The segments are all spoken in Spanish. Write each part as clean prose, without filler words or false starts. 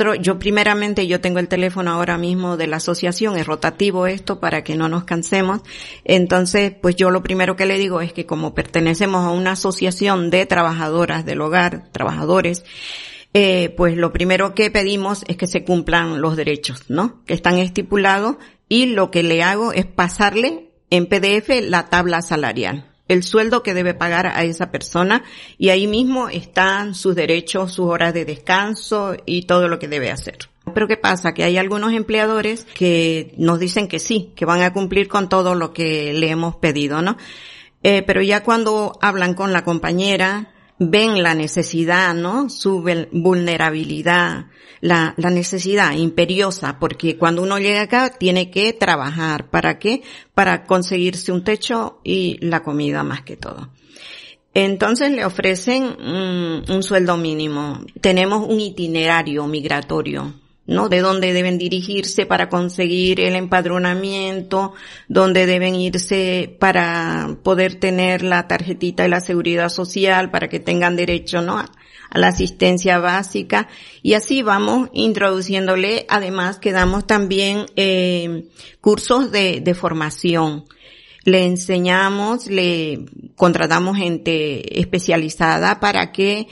yo tengo el teléfono ahora mismo de la asociación, es rotativo esto para que no nos cansemos. Entonces, pues yo lo primero que le digo es que como pertenecemos a una asociación de trabajadoras del hogar, trabajadores, pues lo primero que pedimos es que se cumplan los derechos, ¿no? Que están estipulados, y lo que le hago es pasarle en PDF la tabla salarial, el sueldo que debe pagar a esa persona, y ahí mismo están sus derechos, sus horas de descanso y todo lo que debe hacer. Pero ¿qué pasa? Que hay algunos empleadores que nos dicen que sí, que van a cumplir con todo lo que le hemos pedido, ¿no? Pero ya cuando hablan con la compañera, ven la necesidad, ¿no? Su vulnerabilidad, la necesidad imperiosa, porque cuando uno llega acá tiene que trabajar. ¿Para qué? Para conseguirse un techo y la comida más que todo. Entonces le ofrecen un sueldo mínimo. Tenemos un itinerario migratorio, ¿no? De dónde deben dirigirse para conseguir el empadronamiento, dónde deben irse para poder tener la tarjetita de la seguridad social, para que tengan derecho, ¿no? A la asistencia básica, y así vamos introduciéndole. Además que damos también cursos de formación. Le enseñamos, le contratamos gente especializada para que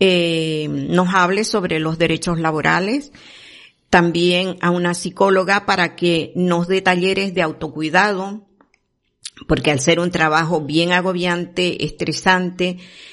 nos hable sobre los derechos laborales. También a una psicóloga para que nos dé talleres de autocuidado, porque al ser un trabajo bien agobiante, estresante,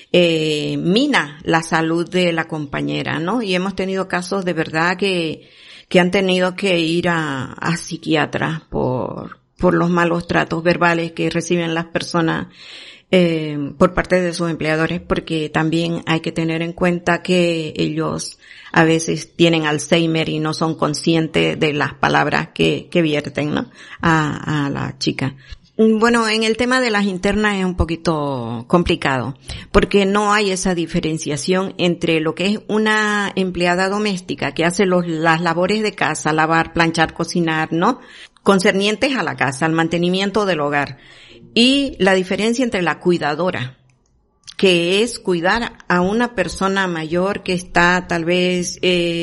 mina la salud de la compañera, ¿no? Y hemos tenido casos de verdad que han tenido que ir a psiquiatras por los malos tratos verbales que reciben las personas por parte de sus empleadores, porque también hay que tener en cuenta que ellos a veces tienen Alzheimer y no son conscientes de las palabras que vierten, ¿no? A la chica. Bueno, en el tema de las internas es un poquito complicado, porque no hay esa diferenciación entre lo que es una empleada doméstica que hace las labores de casa, lavar, planchar, cocinar, ¿no? Concernientes a la casa, al mantenimiento del hogar. Y la diferencia entre la cuidadora, que es cuidar a una persona mayor que está tal vez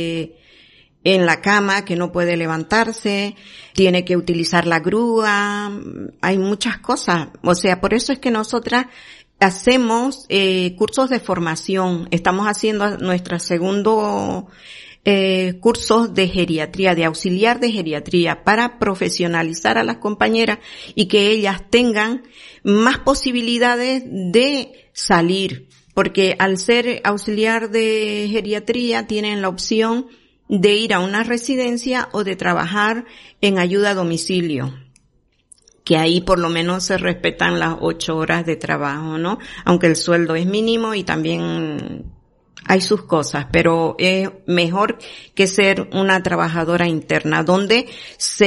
en la cama, que no puede levantarse, tiene que utilizar la grúa, hay muchas cosas. O sea, por eso es que nosotras hacemos cursos de formación. Estamos haciendo nuestro segundo cursos de geriatría, de auxiliar de geriatría, para profesionalizar a las compañeras y que ellas tengan más posibilidades de salir, porque al ser auxiliar de geriatría tienen la opción de ir a una residencia o de trabajar en ayuda a domicilio, que ahí por lo menos se respetan las 8 horas de trabajo, ¿no? Aunque el sueldo es mínimo y también hay sus cosas, pero es mejor que ser una trabajadora interna, donde se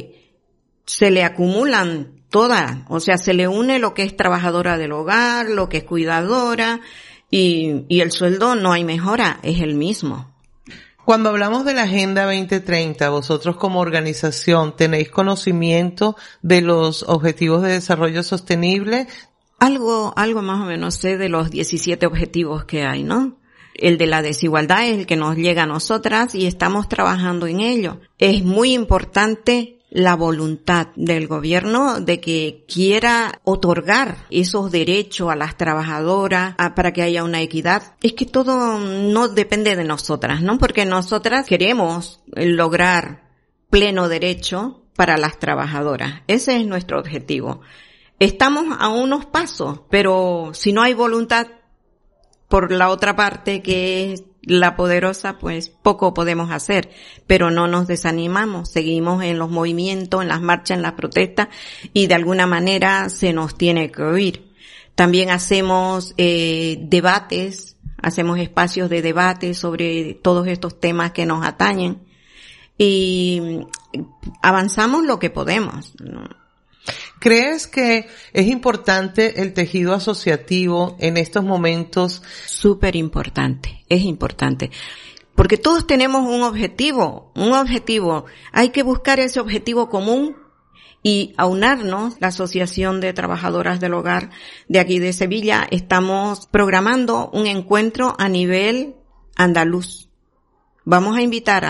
le acumulan todas, o sea, se le une lo que es trabajadora del hogar, lo que es cuidadora, y el sueldo no hay mejora, es el mismo. Cuando hablamos de la Agenda 2030, vosotros como organización, ¿tenéis conocimiento de los Objetivos de Desarrollo Sostenible? Algo más o menos sé de los 17 objetivos que hay, ¿no? El de la desigualdad es el que nos llega a nosotras y estamos trabajando en ello. Es muy importante la voluntad del gobierno de que quiera otorgar esos derechos a las trabajadoras para que haya una equidad. Es que todo no depende de nosotras, ¿no? Porque nosotras queremos lograr pleno derecho para las trabajadoras. Ese es nuestro objetivo. Estamos a unos pasos, pero si no hay voluntad por la otra parte, que es la poderosa, pues poco podemos hacer, pero no nos desanimamos, seguimos en los movimientos, en las marchas, en las protestas, y de alguna manera se nos tiene que oír. También hacemos debates, hacemos espacios de debate sobre todos estos temas que nos atañen, y avanzamos lo que podemos, ¿no? ¿Crees que es importante el tejido asociativo en estos momentos? Súper importante, es importante. Porque todos tenemos un objetivo. Hay que buscar ese objetivo común y aunarnos. La Asociación de Trabajadoras del Hogar de aquí de Sevilla estamos programando un encuentro a nivel andaluz. Vamos a invitar